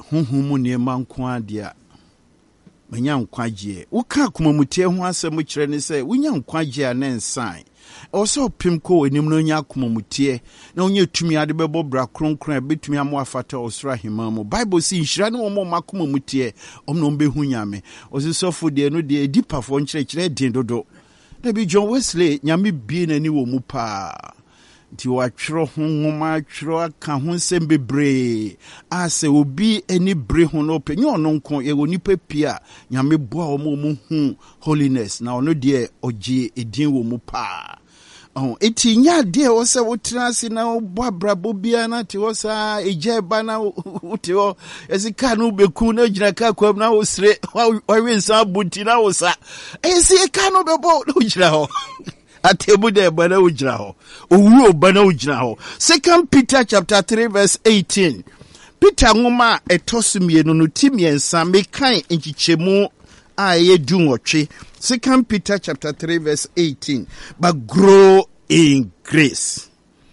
honhom ne manko adia manya nkwaje woka komamutie ho asɛm kyerɛ ne sɛ wonya nkwaje a na nsan also pim ko enim no nya komamutie na onye tumi ade bɛbɔ bra kronkron betumi amo afata osra hema mu Bible si nhira ne wo ma komamutie omno mbehu nyame osisofo de no de edipafo nkyerɛkyerɛ din dodo da bi John Wesley nyame bie nani wo mu pa ti watwero honhoma atwero aka ho nsɛm bebree ase obi ani bre ho no pe nyo no nko ye woni pepia nyame boa wo mu hu holiness na ono de ogye edin wo mu pa eti nya de wo se wotra ase na obo abrabo bia na te wo sa eje ba na wote wo esika no beku na gyina ka kwam na wo sire wa wensa buti na wo sa esika no bebo no gyina ho atebu de bana ujira ho owu bana ujira ho 2 Peter chapter 3 verse 18 Peter ngoma etosumienu no timiensa mekan enchichemu aye dunwotwe 2 Peter chapter 3 verse 18 but grow in grace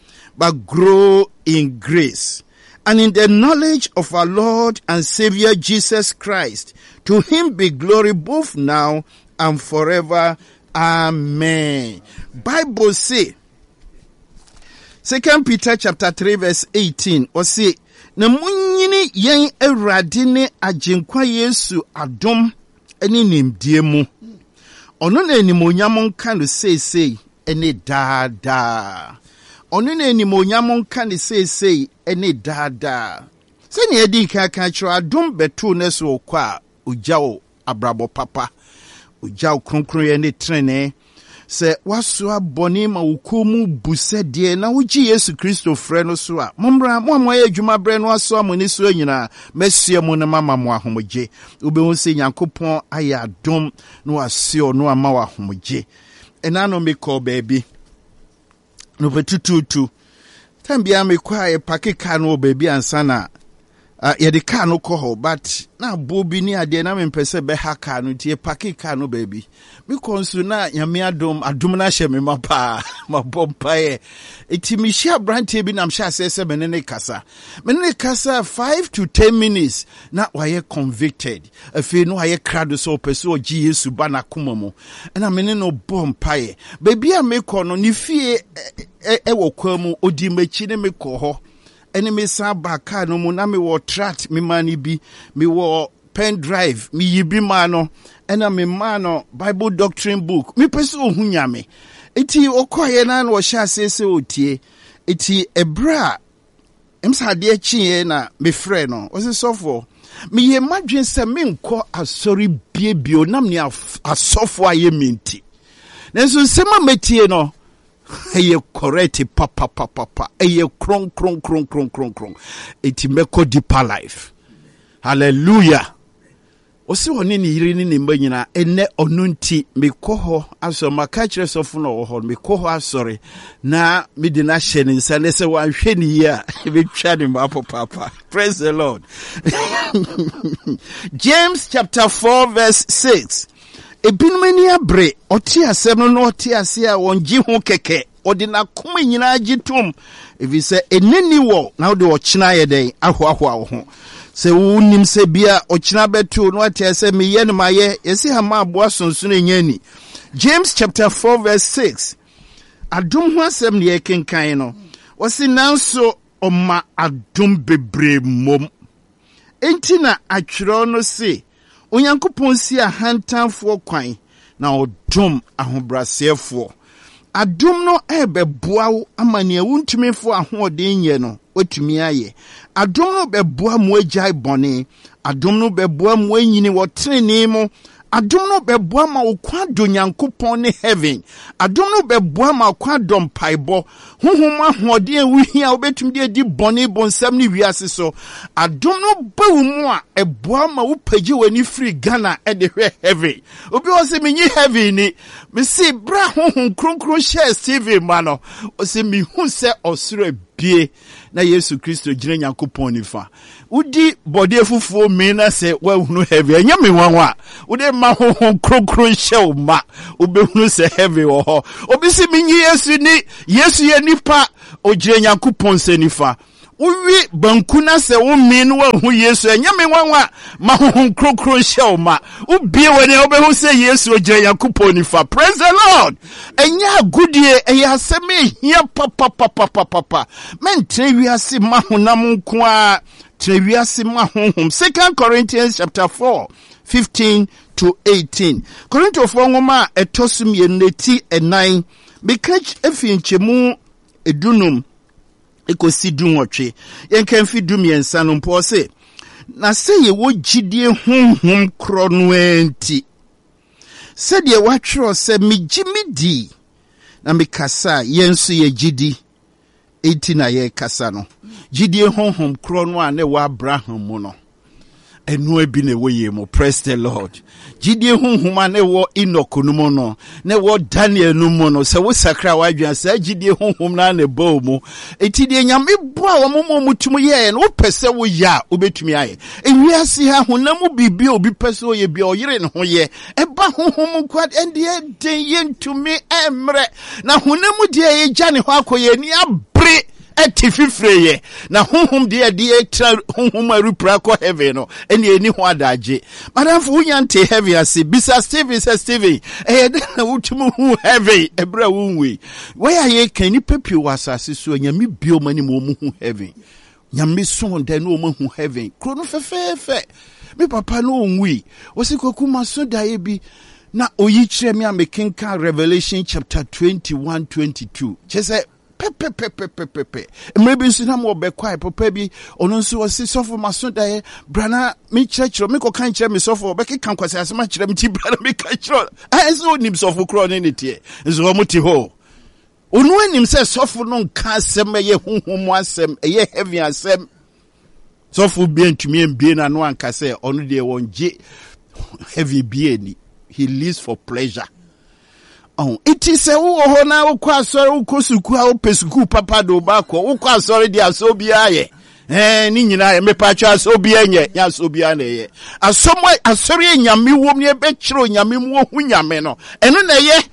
and in the knowledge of our Lord and Savior Jesus Christ. To him be glory both now and forever. Amen. Bible say 2 Peter chapter 3 verse 18 or say na munyini yen awurade ne agenkwa Yesu adom ene nimdie mu ono na animonyam nka no sei ene dada ono na animonyam nka no sei ene dada se ne edi kan kiro adom beto ne so kwa ugyawo abrabo papa ujao kronkron ye ne trene se waso aboni ma wokomu busede na wogi Yesu Kristo frɛ no so a momra mo ye adwuma bre no aso amoni so nyina mesie mu ne mama mo ahomgye obehu se Nyankopɔn aya dom no asio no ama wa ahomgye ena no me call baby no betututu tambia me kwa e pakeka no baby ansana yedi car no koho but na bobi ni ade na me pese be ha car no tie paki car no baby me konsu na nyame adom na hye me mapa mabompa e iti mi hia brante bi na mhya sese menene kasa 5 to 10 minutes na waye convicted afi no waye krado so pese o gi Yesu ba na koma mu na menene no bompa e baby a me kono ni fie wo kwamu odi machi ne me koho enemy saba car no mu na me wo tract me mani bi me wo pen drive me yibi mano ena me mano Bible doctrine book me pese ohunya me eti okoye na wo hya sese otie eti ebra emsa de chie na me frɛ no o se sofo me ye madwen se me nko asori biebio nam ne asofo aye minti nenso sema metie no eye correct papa eye kron eti meko deeper life hallelujah osi woni ni yiri ni mbanyina ene onunti mekoho aso maka kire sofo no wo ho mekoho asori na medi na hye ni nsa ne se wanhwe ni ya betwa ni mapo papa praise the Lord James chapter 4 verse 6 ebinumani abre oti asem no oti ase a wonji ho keke odi na koma nyina gitum evi se eneni wo na odi wo kina ye den ahoahoa wo ho se wonim se bia okina betu no ati ase meye ne maye yesi ha ma aboa sonsono enyani James chapter 4 verse 6 adom ho asem ne yekenkan no wosi nanso oma adom bebre mom enti na atwero no se Onyankopɔn si ahantanfo kwan na odom ahobrasefo adom no ebeboa wo amane awuntumefo ahoɔden ye no otumi aye adom no beboa mo agyae bɔne adom no beboa mo anyini wo trenee mo adom no beboa ma okwa do Nyankopɔn ne heaven adom no beboa ma okwa do mpaibo honhom ahoɔden awuhia obetum de di bɔne bonsam ne wiase so adom no bawu mu a eboa ma wo pagye wani free Ghana e de hwe heaven obi o se menyi heaven ni me se bra honhom kronkron share Steven ma no o se mi hu se osoro bie na Yesu Kristo gire Nyankopɔn nifa udi body fufuo me na se wa hunu heaven anya me wanwa udi ma honhom kronkron share ma obehunu se heaven wo ho obi se menyi Yesu ni Yesu ye nipa o gire Nyankopɔn se nifa Uwi bankuna se wo minu wa hu Yesu enyame wanwa ma honhom krokron hye ma ubie woni obehu se Yesu ogire Yakupon nifa. Praise the Lord. Enya agudie eyaseme hia papa men trewiase ma honam nko a trewiase ma honhom. 2 Corinthians chapter 4 15 to 18. Korinto fo ngoma etosum yeneti enan bekach efinchemu edunum ekosi dunwotwe yenkan fi dum yensa no mpo se na se ye wo gidie honhom kro no enti se de watwero se migimidi na mekasa yenso ye gidi enti na ye kasa no gidie honhom kro no a ne wa Abraham mu no enu ebi ne wo ye mo. Praise the Lord. Gidie honhom ne wo Enoch no mo no ne wo Daniel no mo no se wo sakra wadwan se gidie honhom na ne bo mu enti de nyame bo a wo mo mutum ye no pese wo ya obetumi aye ewiase ha honam bibi obi pese wo ye bia oyire ne ho ye eba honhom kwad ende den ye ntumi emre na honam de ye gya ne ho akoye ni abre etififreye na honhom de etra honhom arupra ko heaven no eni ho adaje madam fu nyante heaven ase bisa Steven na wutumu hu heaven ebra wunwe where ye kan ni pepi wasase so nyame biomani mo mu hu heaven nyame so nda no mo hu heaven krono fefefe me papa no onwi osikoku maso dae bi na oyi kire me amekenka Revelation chapter 21-22 chese pepe mrebi nso na mo bekwai papa bi ono nso wasi sofo maso dae brana me church me ko kan kire me sofo be kan kwase asema kire me ti brana me kan kire eso nim sofo kro ne tie nso mo ti ho onu anim se sofo no nka asem ye honhom asem ye heavy asem sofo bi ntumi embie na no anka se ono de wonje heavy bi ni he lives for pleasure. Oh, it is a who na ukwaso ukosuku a opesuku papa do bako ukwaso de asobia ye ni nyina ye mepacho asobia nye ya asobia na ye asomwe asori nyame wom ne be kiro nyame mu hu nyame no eno na ye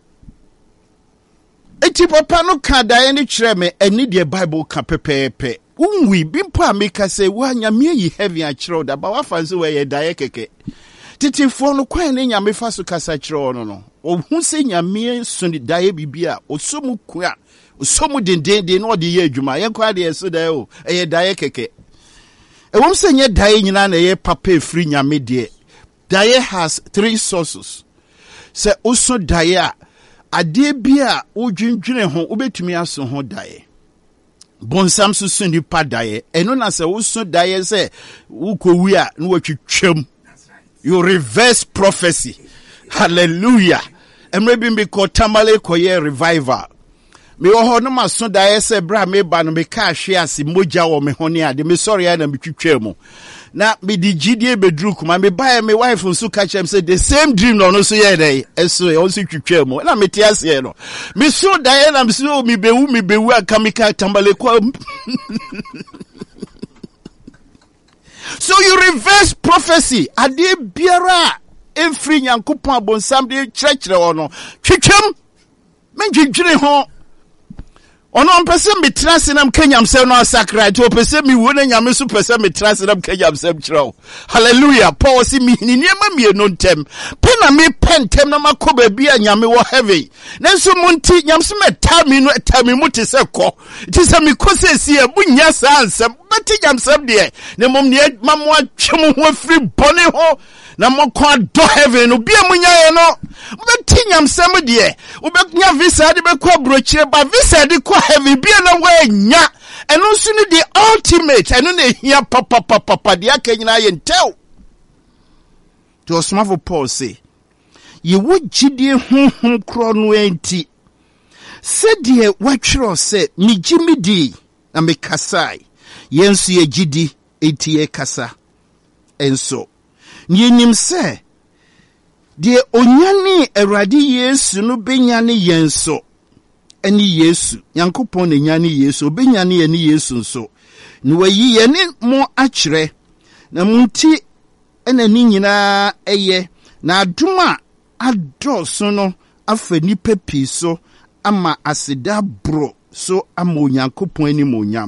eti papa no ka dae ni kire me eni de Bible ka pepepe unwi bimpo ameka se wa nyame yi heavy a kiro da ba wa fanse we ye dae keke titi fo no kwan ne nyame fa so kasa kiro no ohun se nyame so ni dae bibia osomu kwa osomu dendenden no de ye adwuma ye kwa de so dae o eye dae keke ewom se nye dae nyina na ye papa free nyame de dae has 3 sources se oso dae a ade bia odwindwene ho obetumi aso ho dae bonsam so so ni pa dae eno na se oso dae se ukowi a no watwitwam. You reverse prophecy. Hallelujah. Emre bimbi ko tamale koye revival. Me oho no maso da ese bra me ba no me ka hwe ase moja wo me hone ade me sorry na me twitwa mu. Na me di gidie bedru kuma me ba me wife nso ka chem say the same dream no so ye dey eso e onso twitwa mu. Na me tie ase no. Me so da na me so me bewu aka me ka tamale ko. So you reverse prophecy. Ade biara every Nyankopon abonsam de church ono. Twitwam men dwedwere ho. Ono mpese metrase nam kanyam se no asakra to pese mi wo na nyame so pese metrase nam kanyam se mkiro. Hallelujah. Paul si mi ni niema mi no ntem. Pe na me pentem na makoba bia nyame wo heaven. Nanso munti nyam se meta mi no eta mi muti se ko. Ti se mi ko se si e bunya sa ansem. Bati nyam se de. Ne mom ne mamwa twem ho afri bone ho. Na mokwa do heaven obi amunya ye no beti nyamsam de obenya visa de bekwa brochire ba visa de kwa heaven bia na wa nya eno nso ne the ultimate eno na hia papa de akanyina ye ntew to osmafo Paul say ye wo gidie honhom kro no enti se de watwero se mi gimidi na me kasai yensu ye gidi enti ye kasa enso Yenim se de onyane Awurade Yesu no benyane yenso eni Yesu Yankopon ne nyane Yesu benyane ye ni Yesu nso ne wayi ye ne mo akire na munti ena ni nyina eye na adoma adoso no afa nipa pi so ama aseda bro so ama Yankopon ani monyam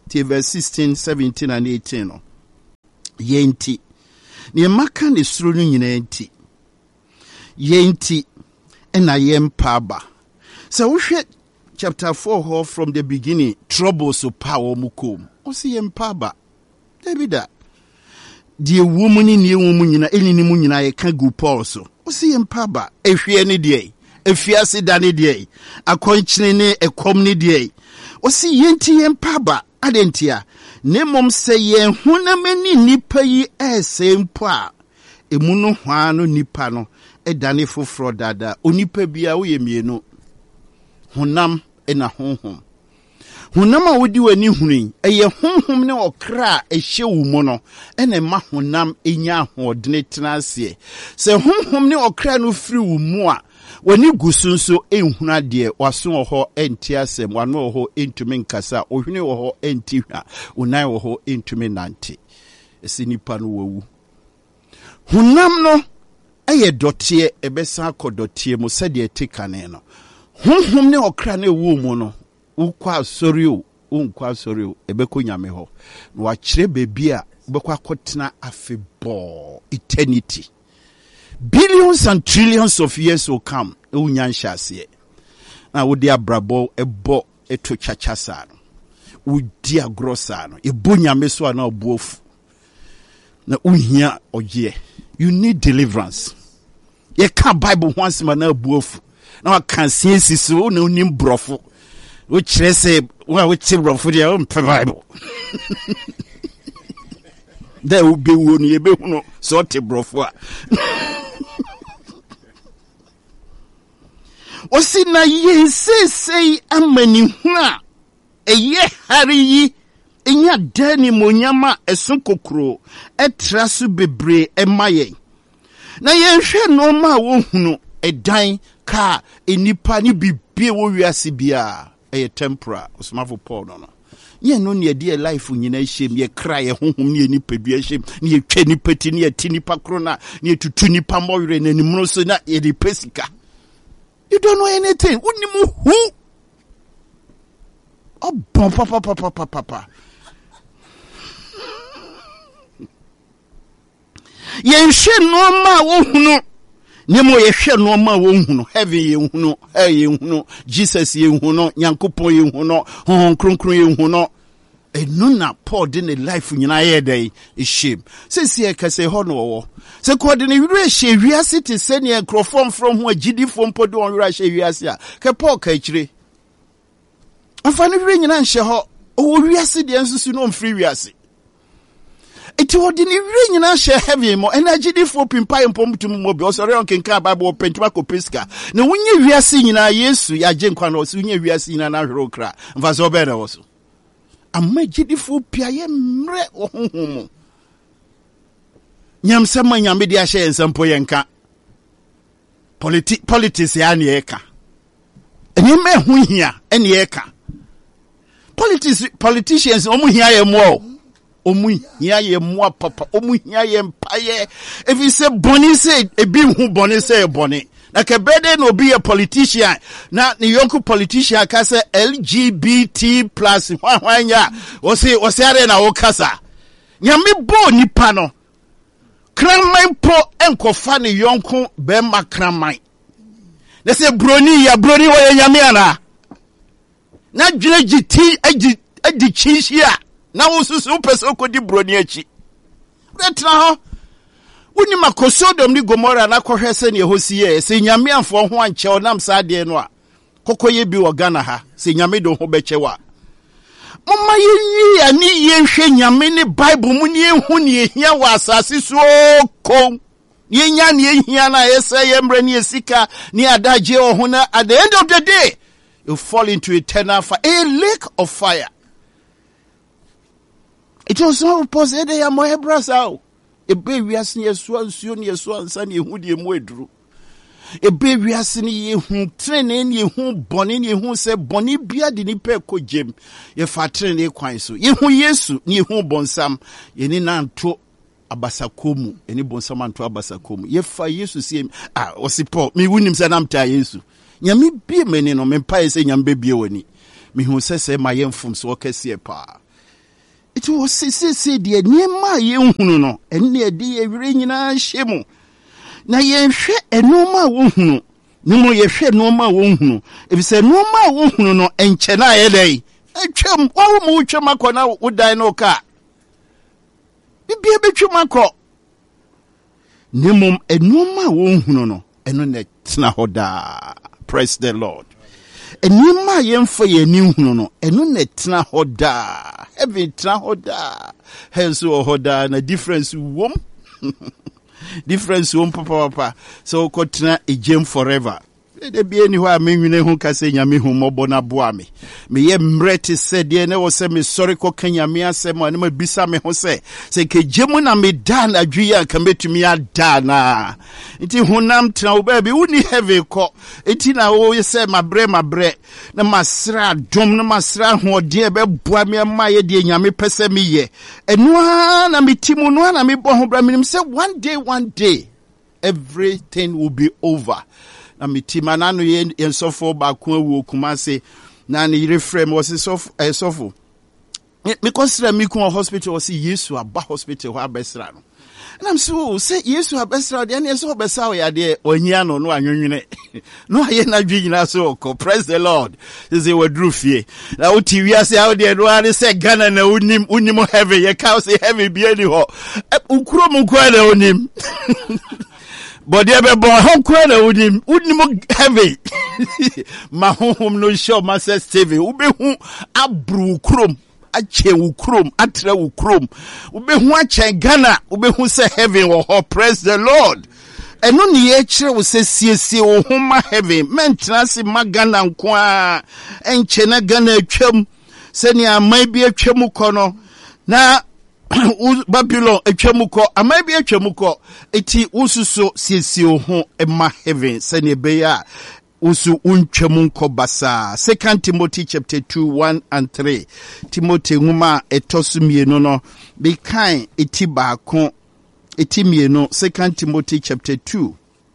till verse 16, 17, and 18. No. Yenti. Ni maka ne suru no nyina enti. Yenti ena yempaba. So we read chapter 4 from the beginning, troubles so power mukom. O si yempaba. Debida. Die woman ni woman nyina eni ni mu nyina ye ka gu Paul so. O si yempaba. Ehwe ne de. Efiase da ne de. Akonkyene ne ekom ne de. O si yenti yempaba. Adentia. Nemom se yen hunamani nipa yi ese mpo a emu no hwa no nipa no edane foforo dada onipa bia wo ye mienu hunam ena honhom hunam a wodi wani hunu eye honhom ne okra ehye wo mu no ena ma hunam enya hodene tenase se honhom ne okra no firi wo mu a wani gusunso enhuna de waso ho enti asem wano ho entumi nkasa ohwene ho enti hwa unan ho entumi nante esi nipa no wawu hunam no eye dotie ebesa akodotie mu sede etikane no honhom ne okra na ewu mu no ukwa asori unkwa asori ebeko nyame ho na wa kire bebi a ubekwa akotena afebo eternity. Billions and trillions of years will come. Unyanshasiye. Na wodi abrabo ebo eto chachasano. Udi agrosano. Ebo nyameso na obuofu. Na unya oje. You need deliverance. Ye ka Bible once man na obuofu. Na wa kan siensiso na unim brofo. We kire se wa we ti brofo dia o mpe Bible. There will be one ye be huno so te brofo a. Osi na ye say amani huna eye hariyi enya dani monyama esunkokro etrasu bebre emaye na ye hwe no ma wo hunu edan ka enipa ni bibie wo wiase bia eye tempera osmafo Paul no ye no ne de life nyina hiem ye kra ye honhom ne enipa dua hiem ne ye twa nipa ti ne ye ti nipa kro na ne tutu nipa mowere na nimro so na ye de pesika. You don't know anything. Unimu who? Oh, papa. Ye she no ma wo hunu. Nemo ye she no ma wo hunu. Heaven ye hunu, hell ye hunu, Jesus ye hunu, Nyankopon ye hunu, hon kronkron ye hunu. Enuna Paul de life nyina ye dey shame. Sesi e kase ho no wo. Se ko de ne wire hye wiase te se ne enkrofom from ho agidi fom podo on wire hye wiase a. Ke Paul ka kire. Afa ne wire nyina nhye ho. O wiase de ensusu no mfiri wiase. Eti wo de ne wire nyina hye heaven mo energy fo pimpa empom tum mo bi o sori on kenka Bible pentima ko peska. Ne wonye wiase nyina Yesu ya je nkwa no so wonye wiase nyina na hwero kra. Mfa so be na wo so. Amagidifo pia ye mre ohunhum nyamsema nyame de ahye ensampo yenka politics ya ne eka eni me hu hia eni eka politicians omu hia ye mo omu hia ye mo papa omu hia ye mpaye if you say boni say ebi hu boni say boni na kebede no be a politician na ni yonku politician ka say LGBT+ hwanya o se are na wo kasa nyame bo nipa no kraman po enkofa ni yonku be ma kraman na se broni wo nyame ana na dwene giti adi chinhia na wo susu pese ko di broni achi retra ho Uni makosodom ni Gomora na kohwese ne hosiye se nyame amfo ho anche onam saade no a kokoye bi wo Ghana ha se nyame do ho bechewa mama yi ani ye hwe nyame ne Bible mu ne hu ne ehia wa asase so ko ye nya ne ehia na yese ye mre ne esika ne adaje o ho na at the end of the day you fall into eternal fire, a lake of fire. It was so posed ya mo hebrasa ebe wiase yeso ansuo ne yeso ansa ne ehu de mu eduru ebe wiase ne yehu trene ne yehu bone ne yehu se bone bia de ni pe ko jem ye fa trene kwan so yehu Yesu ne yehu bonsam ye ni nanto abasakomu eni bonsam anto abasakomu ye fa Yesu sie osipo mi wunim se namta Yesu nyame bie meni no me pa se nyambe bie wani mi hu se ma yemfum so kese pa it was say dear near my young no, and near dear ring shemo. Na ye hwe enoma wo hunu no mo ye hwe enoma wo hunu if say enoma wo hunu no enche na ye dai atwam wo mo twam akona wo dan no ka bibia betwam akọ nemom enoma wo hunu no eno na tena hoda. Praise the Lord. Enima ye mfa ye ni hunu no eno na tena hoda. Heaven tena hoda. Hence hoda na difference wom. Difference won papa so kotena ejem forever. De bi eni ho a menwene ho kase nyame hu mobo na boa me ye mrete se de ne wo se me sorry ko kanyame asem ane ma bisa me ho se ke jemu na me dan adwi ya ka metumi ada na nti honam tena wo ba bi woni heaven ko enti na wo se mabre na masra dom na masra ho de be boa me ma ye de nyame pese me ye eno na metimu no na me bo ho bra me say one day everything will be over. Na mitima nanu yen sofo ba ku awu Kumase na ne reframe was sofo me consider me ku hospital was Yesu aba hospital ho abesra no and I'm so say Yesu abesra de na so besa ya de ohia no anwunwene no aye na dwinyina so ko. Praise the Lord. This is what drew fie na uti wi ase how de no ane say Ghana na unim heaven ye ka say heaven bi ani ho ukuro mu kwa na unim but they be born home kwela unim heavy ma home no show master Steve ube hu abru krom ache wu krom atra wu krom ube hu ache Ghana ube hu say heaven wo. Praise the Lord. Eno ni ye kire wo se siesie wo homa heaven mentra se magana nko a enche na Ghana atwam se ni amai bi atwam kono na Babylon etwamuko amabi etwamuko eti ususo siesie ho ema heaven sene beya usu untwamunko basa. 2 Timothy chapter 2:1 and 3. Timothy nguma etosu mienu no be kan eti baako eti mienu. 2 Timothy chapter 2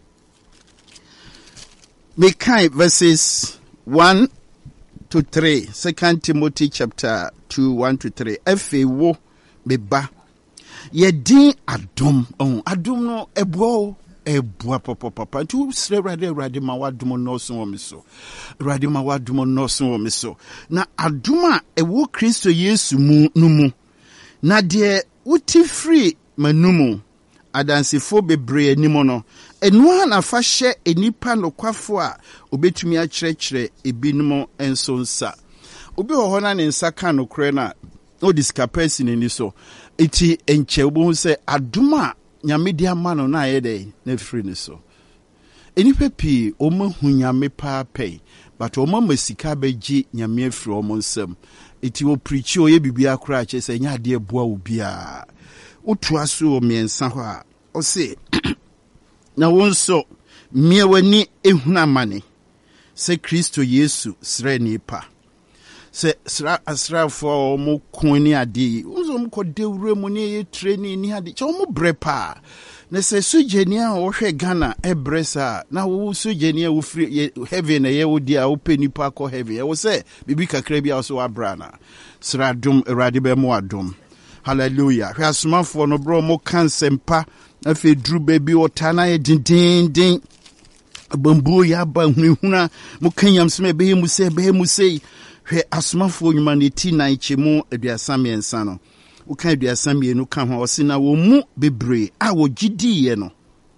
be kan verses 1 to 3. 2 Timothy chapter 2:1 to 3. Efe wo beba ye din adom adom no ebua papa tu sre rade ma wadom no so wo meso rade ma wadom no so wo meso na adom a ewo Kristo Yesu mu numu na de uti free manumu adansefo bebre animo no eno na fa hye enipa nokwafo a obetumi a kyerɛkyerɛ ebinom enso nsa obi ho na ne nsa ka no kre na no discapacity ni so iti enche obo se aduma nyame dia ma no na yede na free ni so enipa pi o ma hu nyame pa pay but o ma masika beji nyame afri o mo nsam iti o preach o ye bibia kra che se nya ade boa obia utu aso o miensa ho a o se na wonso miewani ehuna mane se Kristo Yesu sre ni pa se asra for mo koni ade uzo mo ko dewure mo ne training ni ade che mo brepa na se sujeni a wo hwe Ghana ebresa na wo sujeni a wo free heaven ye wo dia wo penipa ko heaven ye wo se bibi kakra bia so abrana sra dum erade be mo adum. Hallelujah. Hwe asomafo no bro mo kansempa afi dru baby otana ye din bambu ya ba hunhuna mo kanyam sme be mu se hwe asomafo humanity na ichemu aduasamiensa no wo kan aduasamienu ka ho osina wo mu bebre a wo gidiye no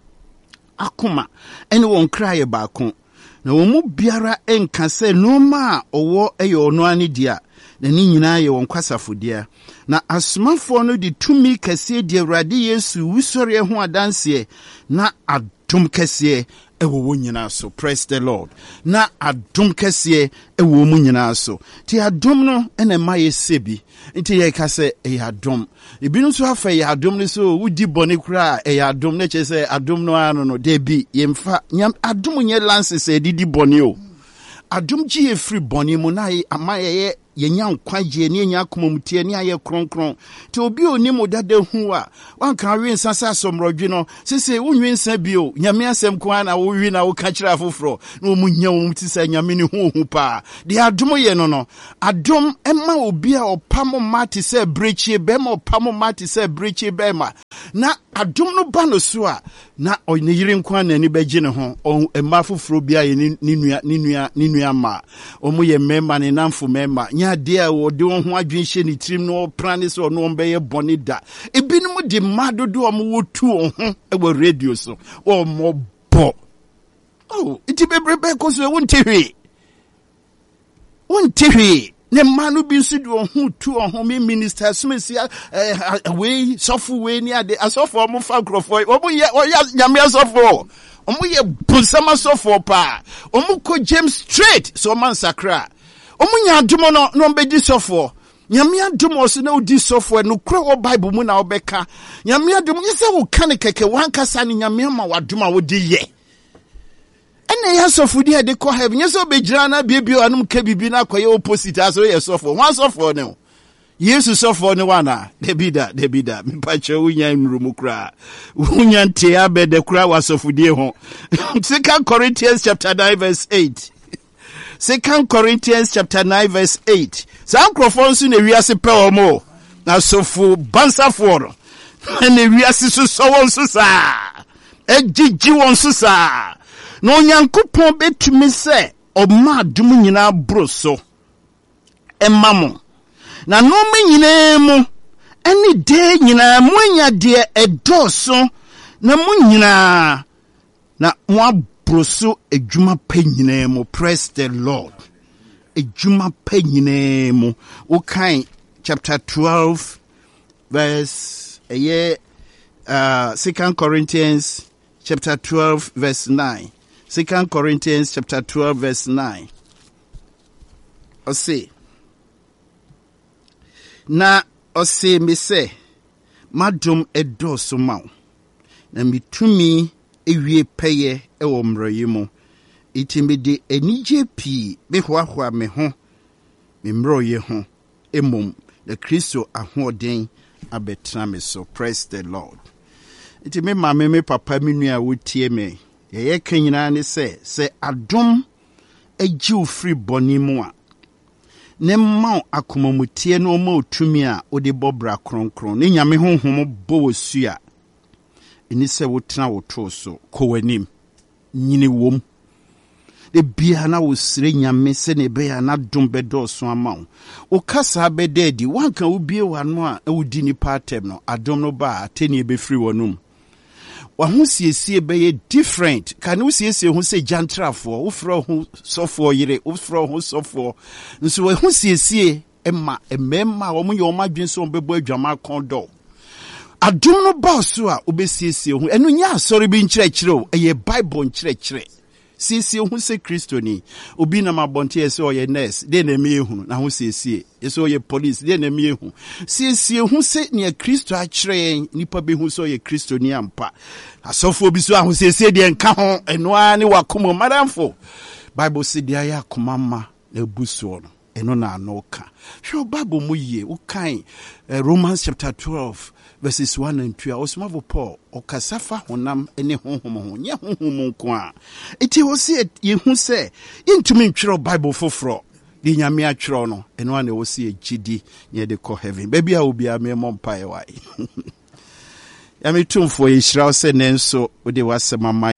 akoma ene won kraye baako na wo mu biara enka se no ma owo eye ono ani dia na ni nyina ye won kwasafodia na asomafo no di tumi kase di Awurade Yesu wusori ho adanse na adom kase ewo wo nyina so. Praise the Lord. Na adom kase ewo mu nyina so ti adom no ene maye sebi nti ye ka se e adom ebinu so afa ye adom ne so wudi bone kura e adom ne che se adom no ano no de bi ye mfa nyam adom nye lance se didi bone o adom ji e free bone mu na ye amaye yenya nkwaje ne yenya akommutie ne aye kronkron te obi oni modada hu a wanka wensa sa somrodwe no sese wonwensa bio nyame asem kwa na wo wi na wo ka kira afoforo na o munya wo mti sa nyame ne hu pa de adom ye no adom emma obi a opam mate se brechi be ma opam mate se brechi be ma na adom no ba no so a na oyine yire nkwa na ni beje ne ho emma afoforo bia ye ni nua ma omo ye memba ne namfo memba nya de a wo de ho adwenhye ni tirim no prane so no mbeye bone da ebinom de madodo omo wotu ho e radio so omo bo iti bebrebe ko so wonte hwe ne manu bi nso de ho tu ho me minister smesi we sofo we ni ade asofo omo fa krofo omo ye nyame asofo omo ye busama sofo pa omo ko James straight so man sakra omo nya adumo no mbedi sofo nyame adumo so na odi sofo no kro o bible mu na obeka nyame adumo yese wo kan keke wankasa ni nyame ma waduma wodi ye ene ya sofo di ade ko heaven yeso begira na biebio anum ka bibi na koye opposite aso ye sofo wan sofo ne yesu sofo ne wana debida mpache wunya nrumu kra wunya nte abede kra wa sofo die ho 2 Corinthians chapter 9 verse 8 2 Corinthians chapter 9 verse 8 sa microphone su ne wiase pe omo na sofo bansafo no ne wiase su so won su sa ejiji won su sa no nyankopon betumi se oma adum nyina broso emamo na no me nyina mu eni de nyina mu anya de edoso na mu nyina na mo broso ejuma pa nyina mu. Praise the Lord. Ejuma pa nyina mu. Okan chapter 12 verse 2 Corinthians chapter 12 verse 9. 2 Corinthians chapter 12 verse 9. Ose me se madum edoso ma na mitumi ewie peye ewo mroyi mu itimi de enije pi me hoahoa me ho me mroyi ho emom the Kristo ahoden abetra me so. Praise the Lord. Itimi mama me papa me nua wotie me ye kanyina ne se adom eji free boni mu a ne ma akomamutie no ma otumi a ode bobra kronkron ne nyame honhom bo wosu a eni se wotena woto so kowanim nyini wom de bia na wosire nyame se ne be ya na dom bedo so ama wo kasa bededi wanka wo bie wano a wodi ni patem no adom no ba ateni be free wonum wa ho siesie be ye different kan wo siesie ho se jantrafo wo fro ho sofo yire wo fro ho sofo nso wo ho siesie emma wo ye o madwen so bebo adwama kondo adom no ba so a obesiesie ho eno nya asori bi nkyerɛkyerɛ o eye bible nkyerɛkyerɛ siesie ho se Kristo ni obi na mabonte ese oye nurse de na me ehunu na ho siesie ese oye police de na me ehunu siesie ho se ne Kristo akyerɛ nipa be hu so oye Kristo ni ampa asofo bi so a ho siesie de nka ho eno a ne wakomo madamfo bible se de aya komama na buso no eno na anoka hwe bible mu ye ukan Romans chapter 12 verses 1 and 2 osmavo Paul okasafa honam ene honhom ho nye honhom nko a eti wo se ye hu se intumi ntwero bible foforo de nyame atwero no eno na wo se gidi ye de ko heaven baby a obi a me mompa e wai ya me tumfo ye hyira wo se nenso wo de wasema